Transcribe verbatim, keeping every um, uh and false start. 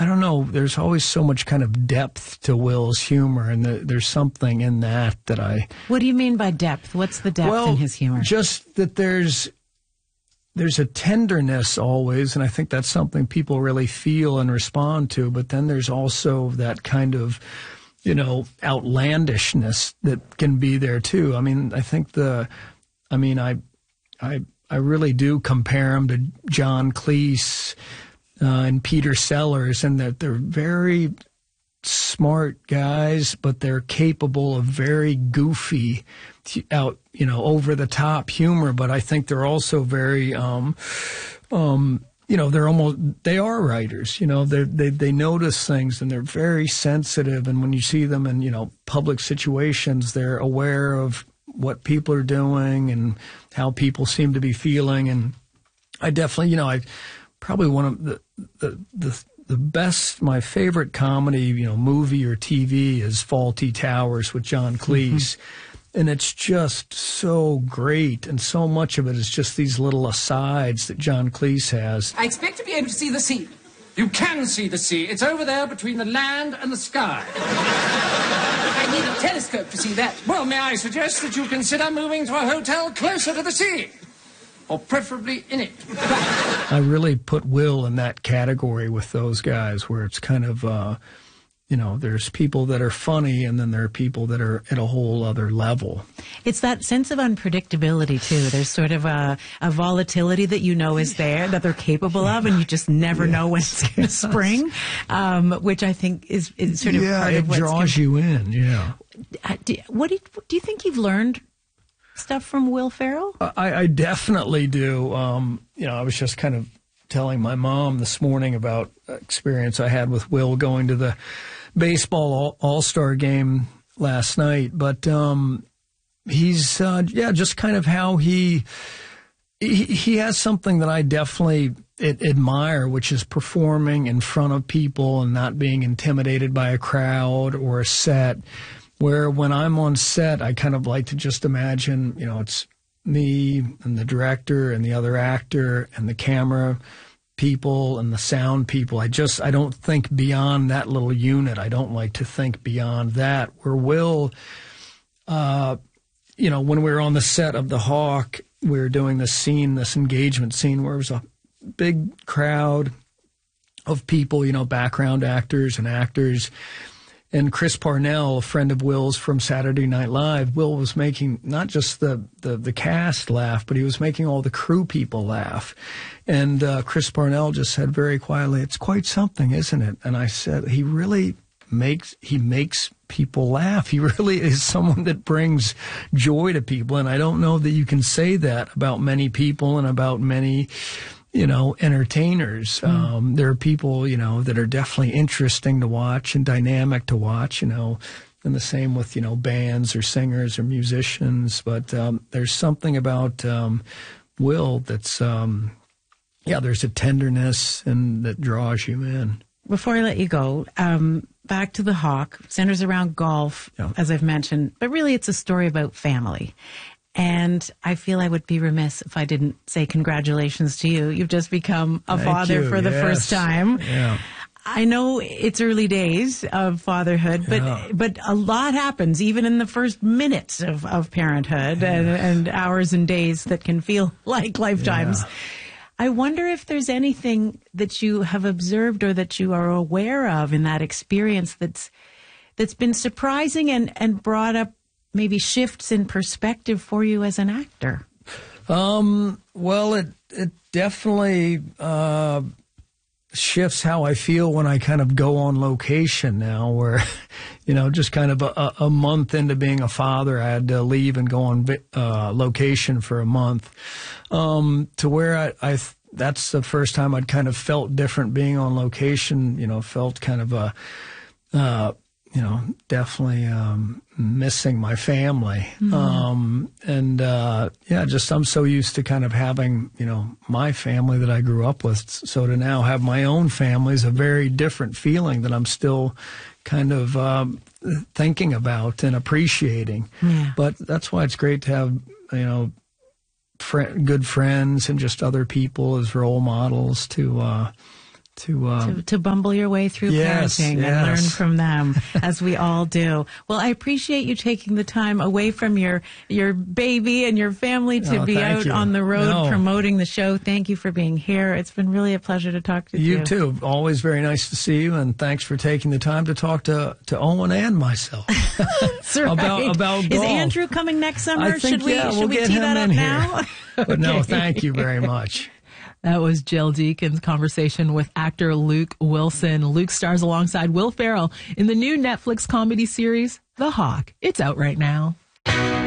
I don't know, there's always so much kind of depth to Will's humor, and the, there's something in that that I... What do you mean by depth? What's the depth well, in his humor? Just that there's there's a tenderness always, and I think that's something people really feel and respond to, but then there's also that kind of, you know, outlandishness that can be there too. I mean, I think the, I mean, I, I, I really do compare him to John Cleese uh, and Peter Sellers, and that they're very smart guys, but they're capable of very goofy, out, you know, over the top humor. But I think they're also very, um, um, you know, they're almost, they are writers, you know, they they they notice things, and they're very sensitive. And when you see them in, you know, public situations, they're aware of what people are doing and how people seem to be feeling. And I definitely, you know, I probably one of the, the, the, the best, my favorite comedy, you know, movie or T V is Fawlty Towers with John Cleese. Mm-hmm. And it's just so great, and so much of it is just these little asides that John Cleese has. I expect to be able to see the sea. You can see the sea. It's over there between the land and the sky. I need a telescope to see that. Well, may I suggest that you consider moving to a hotel closer to the sea? Or preferably in it. I really put Will in that category with those guys, where it's kind of... Uh, You know, there's people that are funny, and then there are people that are at a whole other level. It's that sense of unpredictability, too. There's sort of a, a volatility that you know is there, that they're capable of, and you just never yes. know when it's going to spring, um, which I think is, is sort of yeah, part of what's... Yeah, it draws you in, yeah. Uh, do, what do you, do you think you've learned stuff from Will Ferrell? I, I definitely do. Um, you know, I was just kind of telling my mom this morning about experience I had with Will going to the baseball all-star game last night, but um, he's uh, yeah, just kind of how he, he he has something that I definitely admire, which is performing in front of people and not being intimidated by a crowd or a set. Where when I'm on set, I kind of like to just imagine, you know, it's me and the director and the other actor and the camera people and the sound people. I just, I don't think beyond that little unit. I don't like to think beyond that. Where Will, uh, you know, when we were on the set of The Hawk, we were doing this scene, this engagement scene where it was a big crowd of people, you know, background actors and actors. And Chris Parnell, a friend of Will's from Saturday Night Live, Will was making not just the, the, the cast laugh, but he was making all the crew people laugh. And uh, Chris Parnell just said very quietly, "It's quite something, isn't it?" And I said, he really makes, he makes people laugh. He really is someone that brings joy to people. And I don't know that you can say that about many people and about many, you know, entertainers. Mm. Um, there are people, you know, that are definitely interesting to watch and dynamic to watch, you know, and the same with, you know, bands or singers or musicians. But um, there's something about um, Will that's, um, yeah, there's a tenderness and that draws you in. Before I let you go, um, back to The Hawk, centers around golf, yeah. as I've mentioned, but really it's a story about family. And I feel I would be remiss if I didn't say congratulations to you. You've just become a Thank father you. for the yes. first time. Yeah. I know it's early days of fatherhood, but yeah. but a lot happens even in the first minutes of, of parenthood yeah. and, and hours and days that can feel like lifetimes. Yeah. I wonder if there's anything that you have observed or that you are aware of in that experience that's that's been surprising and, and brought up maybe shifts in perspective for you as an actor. Um, well, it it definitely uh, shifts how I feel when I kind of go on location now, where, you know, just kind of a, a month into being a father, I had to leave and go on uh, location for a month, um, to where I, I that's the first time I'd kind of felt different being on location, you know, felt kind of a, uh, you know, definitely um, missing my family. Mm-hmm. Um, and, uh, yeah, just I'm so used to kind of having, you know, my family that I grew up with. So to now have my own family is a very different feeling that I'm still kind of um, thinking about and appreciating. Yeah. But that's why it's great to have, you know, fr- good friends and just other people as role models to, uh, to, um, to to bumble your way through yes, parenting yes. and learn from them, as we all do. Well, I appreciate you taking the time away from your your baby and your family to Oh, be thank out you. on the road No. promoting the show. Thank you for being here. It's been really a pleasure to talk to you. You too. Always very nice to see you, and thanks for taking the time to talk to, to Owen and myself That's right. about about Is golf. Andrew coming next summer? I think, should we yeah, should we'll we get tee him that up in now? here. But no, thank you very much. That was Jill Deacon's conversation with actor Luke Wilson. Luke stars alongside Will Ferrell in the new Netflix comedy series, The Hawk. It's out right now.